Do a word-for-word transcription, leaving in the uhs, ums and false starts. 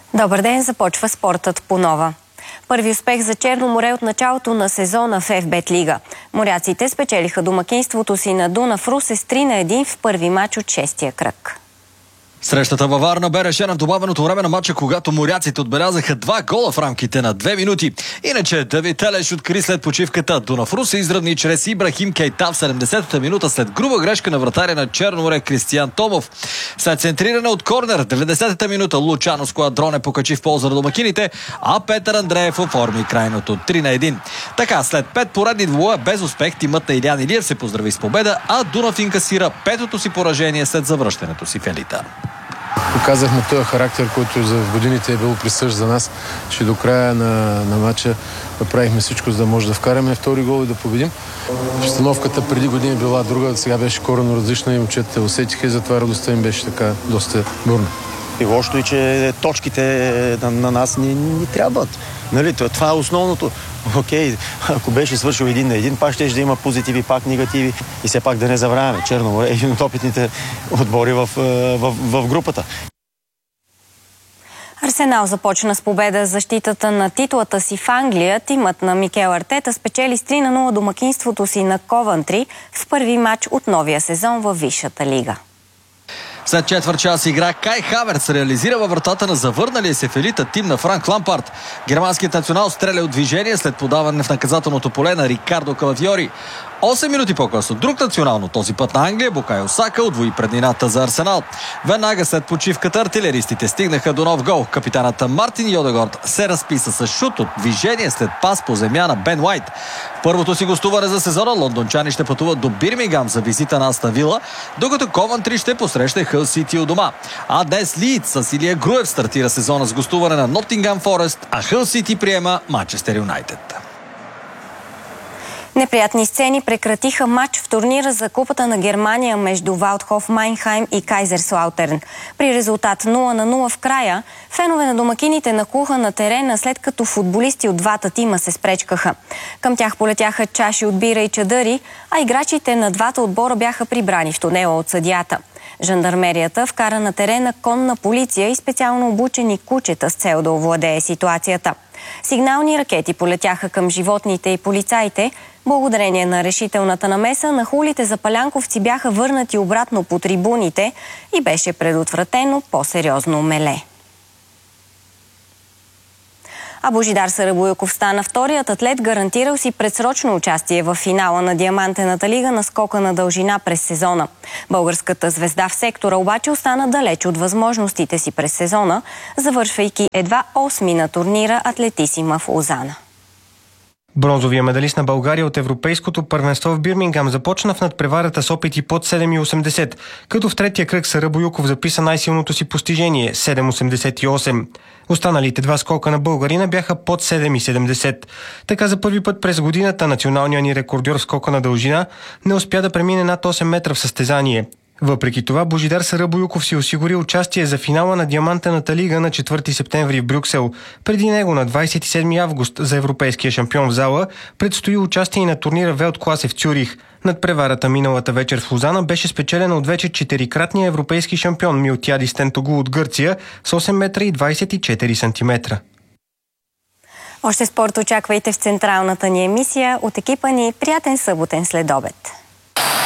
Добър ден, започва спортът по нова. Първи успех за Черно море от началото на сезона в Еф Бет Лига. Моряците спечелиха домакинството си на Дунав Русе с три на едно в първи мач от шестия кръг. Срещата във Варна бе решена в добавеното време на матча, когато моряците отбелязаха два гола в рамките на две минути. Иначе Давид Телеш откри след почивката. Дунав Русе изравни чрез Ибрахим Кейта в седемдесетата минута след груба грешка на вратаря на Черно море Кристиян Томов. След центриране от корнер, деветдесетата минута Лучано Складроне покачи в полза на домакините, а Петър Андреев оформи крайното три на едно. Така, след пет поредни двубоя без успех, тимът на Илиян Илиев се поздрави с победа, а Дунав инкасира петото си поражение след завръщането си в елита. Показахме този характер, който за годините е бил присъщ за нас, че до края на, на матча направихме всичко, за да може да вкараме втори гол и да победим. Обстановката преди години била друга, сега беше коренно различна и момчетата усетиха и затова радостта им беше така доста бурна. И лошото е, че точките на, на нас ни, ни трябват. Нали? Това е основното. Окей, ако беше свършил един на един, пак ще да има позитиви, пак негативи. И все пак да не забравяме. Черно море е един от опитните отбори в, в, в групата. Арсенал започна с победа за защитата на титлата си в Англия. Тимът на Микел Артета спечели с три на нула домакинството си на Ковантри в първи мач от новия сезон във Висшата лига. След четвърт час игра Кай Хаверц реализира във вратата на завърналия се в елита тим на Франк Лампард. Германският национал стреля от движение след подаване в наказателното поле на Рикардо Калафиори. осем минути по-късно друг национално, този път на Англия, Букайо Сака удвои преднината за Арсенал. Веднага след почивката артилеристите стигнаха до нов гол. Капитаната Мартин Йодегорд се разписа с шут от движение след пас по земя на Бен Уайт. В първото си гостуване за сезона лондончани ще пътуват до Бирмингам за визита на Астън Вила, докато Ковантри ще посреща Хъл Сити у дома. А днес Лийдс с Илия Груев стартира сезона с гостуване на Нотингъм Форест, а Хъл Сити приема Манчестър Юнайтед. Неприятни сцени прекратиха матч в турнира за Купата на Германия между Валдхоф Майнхайм и Кайзерслаутерн. При резултат нула на нула в края, фенове на домакините нахлуха на терена, след като футболисти от двата тима се спречкаха. Към тях полетяха чаши от бира и чадъри, а играчите на двата отбора бяха прибрани в тунела от съдията. Жандармерията вкара на терена конна полиция и специално обучени кучета с цел да овладее ситуацията. Сигнални ракети полетяха към животните и полицаите. Благодарение на решителната намеса, нахлулите запалянковци бяха върнати обратно по трибуните и беше предотвратено по-сериозно меле. А Божидар Сарабоюков стана вторият атлет, гарантирал си предсрочно участие в финала на Диамантената лига на скока на дължина през сезона. Българската звезда в сектора обаче остана далеч от възможностите си през сезона, завършвайки едва осми на турнира Атлетисима в Лозана. Бронзовия медалист на България от Европейското първенство в Бирмингам започна в надпреварата с опити под седем и осемдесет, като в третия кръг Сарабоюков записа най-силното си постижение – седем осемдесет и осем. Останалите два скока на българина бяха под седем и седемдесет. Така за първи път през годината националният ни рекордьор в скока на дължина не успя да премине над осем метра в състезание. Въпреки това, Божидар Сарабоюков си осигури участие за финала на Диамантената лига на четвърти септември в Брюксел. Преди него на двадесет и седми август за европейския шампион в зала предстои участие и на турнира Велткласе в Цюрих. Надпреварата миналата вечер в Лозана беше спечелена от вече четирикратния европейски шампион Милтиадис Тентогул от Гърция с осем метра и двадесет и четири сантиметра. Още спорт очаквайте в централната ни емисия. От екипа ни приятен съботен следобед.